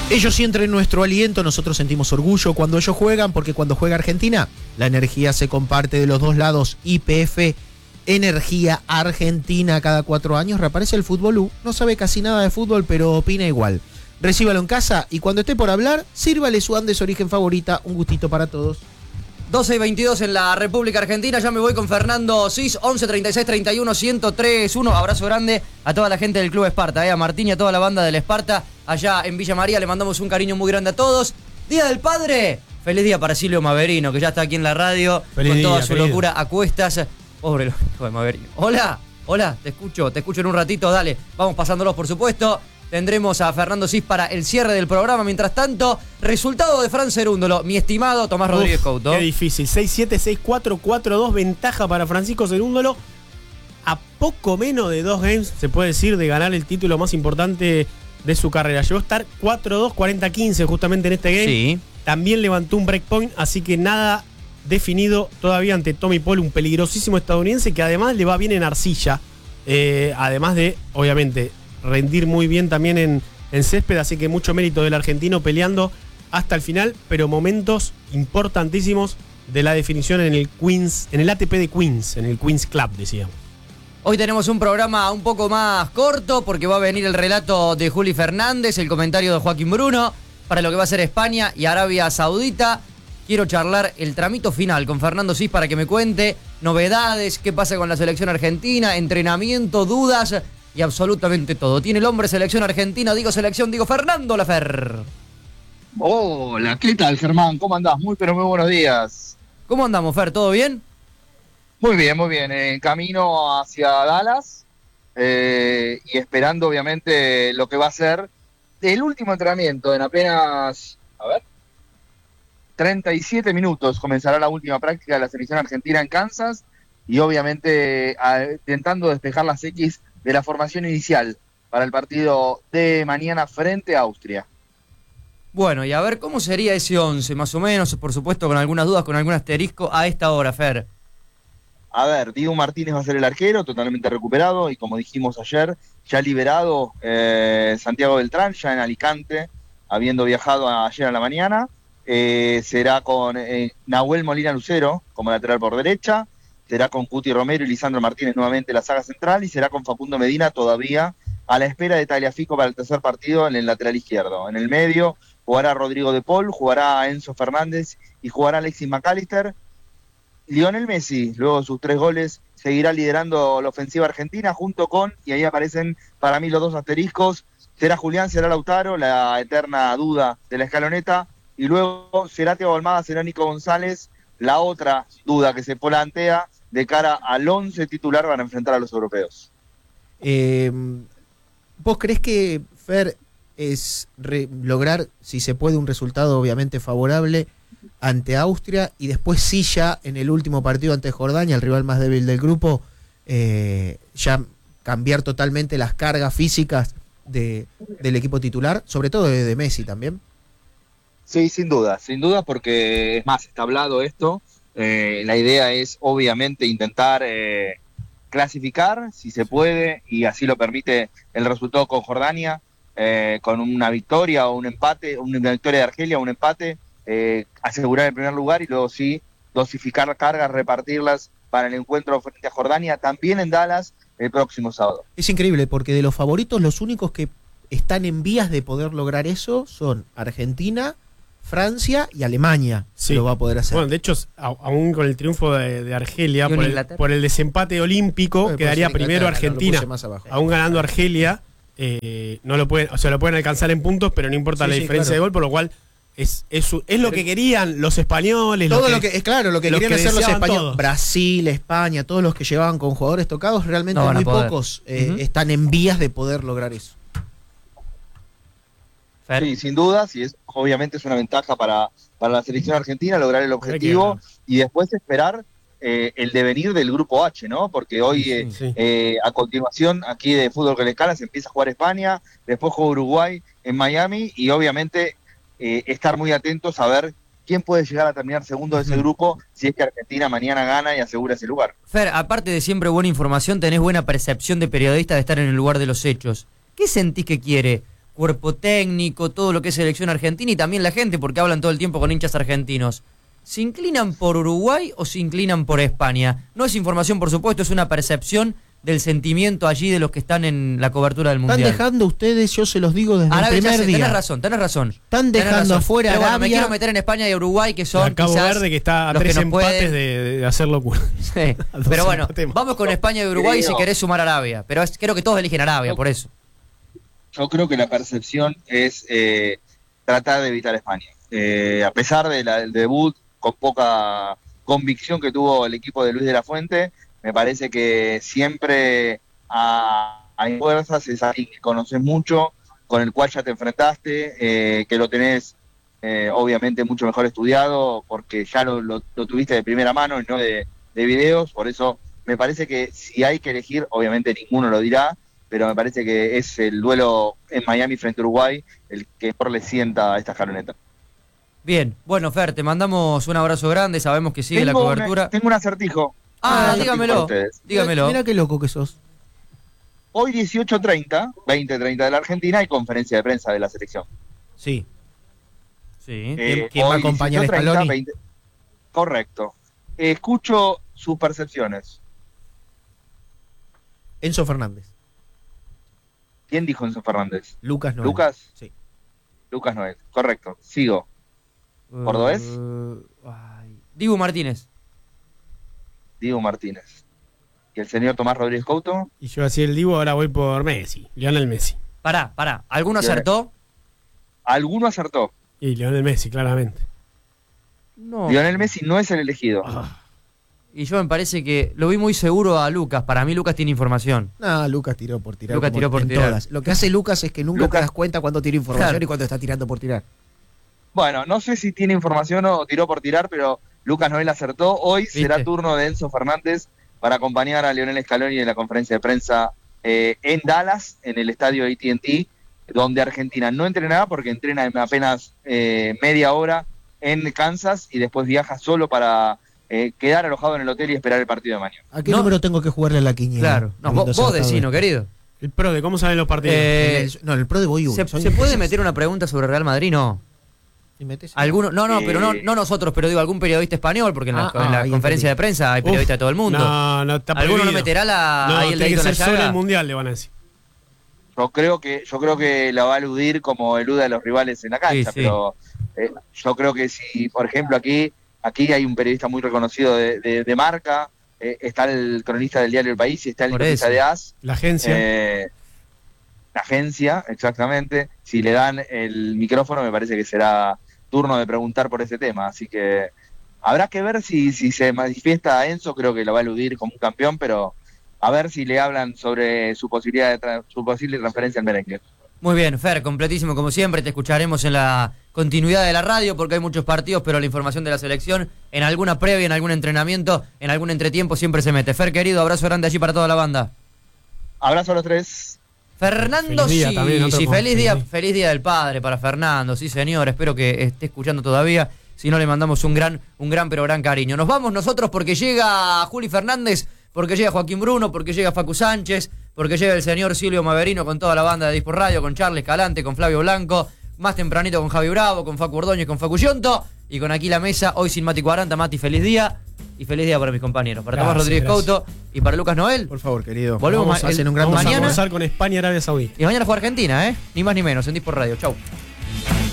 Ellos sienten nuestro aliento, nosotros sentimos orgullo cuando ellos juegan, porque cuando juega Argentina, la energía se comparte de los dos lados. YPF, energía argentina. Cada 4 años reaparece el Fútbol. No sabe casi nada de fútbol, pero opina igual. Recíbalo en casa y cuando esté por hablar, sírvale su Andes Origen favorita. Un gustito para todos. 12:22 en la República Argentina. Ya me voy con Fernando Cis, 11 36 31 103 1. Abrazo grande a toda la gente del Club Esparta, a Martín y a toda la banda del Esparta allá en Villa María. Le mandamos un cariño muy grande a todos. Día del Padre. Feliz día para Silvio Maverino, que ya está aquí en la radio con toda su locura a cuestas. Pobre hijo de Maverino. Hola, te escucho en un ratito. Dale, vamos pasándolos, por supuesto. Tendremos a Fernando Cis para el cierre del programa. Mientras tanto, resultado de Fran Cerúndolo. Mi estimado Tomás Rodríguez Couto. Qué difícil. 6-7, 6-4, 4-2. Ventaja para Francisco Cerúndolo. A poco menos de 2 games, se puede decir, de ganar el título más importante de su carrera. Llegó a estar 4-2, 40-15 justamente en este game. Sí. También levantó un breakpoint, así que nada definido todavía ante Tommy Paul, un peligrosísimo estadounidense que además le va bien en arcilla. Además de, obviamente, rendir muy bien también en césped, así que mucho mérito del argentino peleando hasta el final, pero momentos importantísimos de la definición en el Queens, en el ATP de Queens, en el Queens Club, decíamos. Hoy tenemos un programa un poco más corto porque va a venir el relato de Juli Fernández, el comentario de Joaquín Bruno para lo que va a ser España y Arabia Saudita. Quiero charlar el tramito final con Fernando Cis para que me cuente novedades, qué pasa con la selección argentina, entrenamiento, dudas y absolutamente todo. Tiene el hombre selección argentina, digo selección, digo Fernando Lafer. Hola, ¿qué tal, Germán? ¿Cómo andás? Muy buenos días. ¿Cómo andamos, Fer? ¿Todo bien? Muy bien. En camino hacia Dallas y esperando, obviamente, lo que va a ser el último entrenamiento. En apenas, 37 minutos comenzará la última práctica de la selección argentina en Kansas y, obviamente, intentando despejar las X de la formación inicial para el partido de mañana frente a Austria. Bueno, y a ver cómo sería ese 11, más o menos, por supuesto con algunas dudas, con algún asterisco a esta hora, Fer. A ver, Diego Martínez va a ser el arquero, totalmente recuperado, y como dijimos ayer, ya liberado Santiago Beltrán, ya en Alicante, habiendo viajado ayer a la mañana. Será con Nahuel Molina Lucero como lateral por derecha, será con Cuti Romero y Lisandro Martínez nuevamente la saga central, y será con Facundo Medina todavía a la espera de Tagliafico para el tercer partido en el lateral izquierdo. En el medio jugará Rodrigo de Paul, jugará Enzo Fernández y jugará Alexis McAllister. Lionel Messi, luego de sus 3 goles, seguirá liderando la ofensiva argentina junto con, y ahí aparecen para mí los 2 asteriscos, será Julián, será Lautaro, la eterna duda de la escaloneta, y luego será Thiago Almada, será Nico González, la otra duda que se plantea de cara al 11 titular para enfrentar a los europeos. ¿Vos creés que, Fer, es lograr, si se puede, un resultado obviamente favorable ante Austria y después sí ya en el último partido ante Jordania, el rival más débil del grupo, ya cambiar totalmente las cargas físicas del equipo titular, sobre todo de Messi también? Sí, sin duda, porque es más, está hablado esto. La idea es obviamente intentar clasificar, si se puede, y así lo permite el resultado con Jordania, con una victoria o un empate, una victoria de Argelia o un empate, asegurar el primer lugar y luego sí dosificar cargas, repartirlas para el encuentro frente a Jordania, también en Dallas el próximo sábado. Es increíble porque de los favoritos los únicos que están en vías de poder lograr eso son Argentina, Francia y Alemania. Sí. Lo va a poder hacer. Bueno, de hecho, aún con el triunfo de Argelia, por el desempate olímpico, quedaría primero Argentina. No aún ganando Argelia, no lo pueden, o sea, lo pueden alcanzar en puntos, pero no importa la diferencia de gol, por lo cual es lo que querían los españoles. Todo lo que querían hacer los españoles. Todos. Brasil, España, todos los que llevaban con jugadores tocados, realmente muy pocos están en vías de poder lograr eso. Sí, sin dudas, y obviamente es una ventaja para la selección argentina lograr el objetivo y después esperar el devenir del grupo H, ¿no? Porque hoy a continuación aquí de Fútbol con Escala se empieza a jugar España, después juega Uruguay en Miami y obviamente estar muy atentos a ver quién puede llegar a terminar segundo de ese grupo si es que Argentina mañana gana y asegura ese lugar. Fer, aparte de siempre buena información, tenés buena percepción de periodista de estar en el lugar de los hechos. ¿Qué sentís que quiere cuerpo técnico, todo lo que es selección argentina y también la gente, porque hablan todo el tiempo con hinchas argentinos. ¿Se inclinan por Uruguay o se inclinan por España? No es información, por supuesto, es una percepción del sentimiento allí de los que están en la cobertura del Mundial. Están dejando ustedes, yo se los digo desde Arabia, el primer día. Tenés razón. Están dejando afuera Pero bueno, me Arabia. quiero meter en España y Uruguay, que son Cabo quizás Verde, que está a los 3 que nos empates pueden... de hacer locura. Sí. A 2 Pero bueno, empatemos. vamos con España y Uruguay si querés sumar Arabia. Pero creo que todos eligen Arabia, por eso. Yo creo que la percepción es tratar de evitar a España. A pesar del debut con poca convicción que tuvo el equipo de Luis de la Fuente, me parece que siempre hay fuerzas, es alguien que conoces mucho, con el cual ya te enfrentaste, que lo tenés obviamente mucho mejor estudiado, porque ya lo tuviste de primera mano y no de videos. Por eso me parece que si hay que elegir, obviamente ninguno lo dirá, pero me parece que es el duelo en Miami frente a Uruguay el que mejor le sienta a esta escaloneta. Bien, bueno, Fer, te mandamos un abrazo grande, sabemos que sigue la cobertura. Tengo un acertijo. Dígamelo. Mira qué loco que sos. Hoy 18:30, 20:30 de la Argentina, hay conferencia de prensa de la selección. Sí. Sí. ¿Quién va a acompañar a Scaloni? 20. Correcto. Escucho sus percepciones. Enzo Fernández. ¿Quién dijo Enzo Fernández? Lucas Noel. ¿Lucas? Sí. Lucas Noel, correcto. Sigo. ¿Cordobés? Dibu Martínez. Diego Martínez. ¿Y el señor Tomás Rodríguez Couto? Y yo hacía el Divo, ahora voy por Messi. Lionel Messi. Pará. ¿Alguno acertó? ¿Alguno acertó? Y Lionel Messi, claramente. No. Lionel Messi no es el elegido. Y yo me parece que lo vi muy seguro a Lucas. Para mí Lucas tiene información. No, Lucas tiró por tirar. Lucas como tiró por en tirar. todas. Lo que hace Lucas es que nunca Lucas- te das cuenta cuando tira información Claro. y cuando está tirando por tirar. Bueno, no sé si tiene información o tiró por tirar, pero Lucas Noel acertó. Hoy ¿Viste? será turno de Enzo Fernández para acompañar a Lionel Scaloni en la conferencia de prensa en Dallas, en el estadio AT&T, donde Argentina no entrenará porque entrena en apenas media hora en Kansas y después viaja solo para quedar alojado en el hotel y esperar el partido de mañana. ¿A qué No. número tengo que jugarle a la quiniela? Claro. No, Habiendo vos acertado decino, esto. querido. El pro de cómo salen los partidos. El pro de Boyú. ¿Se puede meter una pregunta sobre Real Madrid? No. ¿Alguno? No, pero no nosotros, pero digo algún periodista español, porque en la ahí conferencia entendí. de prensa hay periodistas de todo el mundo. No, está prohibido. ¿Alguno no meterá ahí el tiene dedito que en la ser solo llaga? el mundial, le van a decir. Yo creo que la va a eludir como elude a los rivales en la cancha, Sí. pero yo creo que si, por ejemplo, aquí hay un periodista muy reconocido de Marca, está el cronista del diario El País y está el Por cronista eso. de AS. La agencia. La agencia, exactamente. Si le dan el micrófono, me parece que será turno de preguntar por ese tema. Así que habrá que ver si se manifiesta a Enzo, creo que lo va a eludir como un campeón, pero a ver si le hablan sobre su posibilidad su posible transferencia al merengue. Muy bien, Fer, completísimo como siempre. Te escucharemos en la continuidad de la radio porque hay muchos partidos, pero la información de la selección en alguna previa, en algún entrenamiento, en algún entretiempo siempre se mete. Fer, querido, abrazo grande allí para toda la banda. Abrazo a los tres. Fernando Feliz día también, otro sí, con- feliz día del padre para Fernando, sí señor, espero que esté escuchando todavía, si no le mandamos un gran pero gran cariño. Nos vamos nosotros porque llega Juli Fernández, porque llega Joaquín Bruno, porque llega Facu Sánchez, porque llega el señor Silvio Maverino con toda la banda de Dispo Radio, con Charles Calante, con Flavio Blanco, más tempranito con Javi Bravo, con Facu Ordóñez, con Facu Yonto, y con aquí la mesa, hoy sin Mati 40, Mati, feliz día, y feliz día para mis compañeros, para Tomás Gracias, Rodríguez gracias. Couto y para Lucas Noel. Por favor, querido. Volvemos Vamos a hacer un gran Vamos a mañana. almorzar con España y Arabia Saudí. Y mañana juega Argentina, ni más ni menos, en Dispo Radio. Chau.